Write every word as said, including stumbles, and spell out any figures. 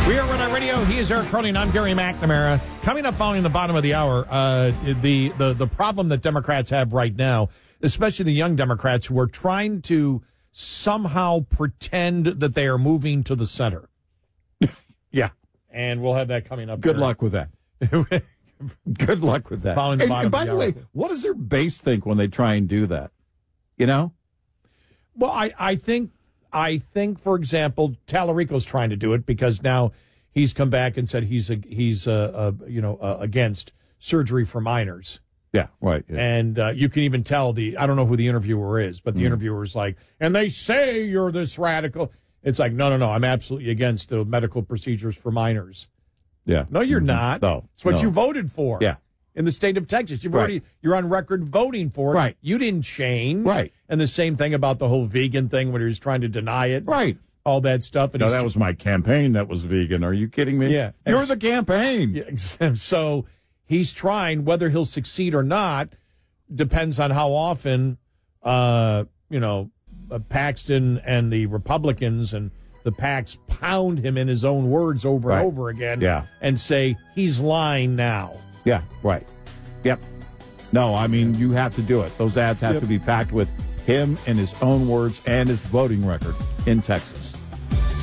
We are Red Eye Radio. He is Eric Curling. I'm Gary McNamara. Coming up following the bottom of the hour, uh, the, the, the problem that Democrats have right now, especially the young Democrats who are trying to somehow pretend that they are moving to the center. Yeah. And we'll have that coming up. Good here. luck with that. Good luck with that. Following the and, bottom and by of the the hour. way, what does their base think when they try and do that? You know? Well, I, I think, I think, for example, Tallarico's trying to do it because now he's come back and said he's, a, he's, uh, uh, you know, uh, against surgery for minors. Yeah, right. Yeah. And uh, you can even tell the, I don't know who the interviewer is, but the mm. interviewer is like, and they say you're this radical. It's like, no, no, no, I'm absolutely against the medical procedures for minors. Yeah. No, you're mm-hmm. not. No. It's what no. you voted for. Yeah. In the state of Texas. You've right. already, you're on record voting for it. Right. You didn't change. Right. And the same thing about the whole vegan thing when he was trying to deny it. Right. All that stuff. And no, he's that was my campaign that was vegan. Are you kidding me? Yeah. You're the campaign. Yeah. So he's trying, whether he'll succeed or not, depends on how often, uh, you know, uh, Paxton and the Republicans and the PACs pound him in his own words over right. and over again yeah. and say, he's lying now. Yeah, right. Yep. No, I mean, you have to do it. Those ads have yep. to be packed with him and his own words and his voting record in Texas.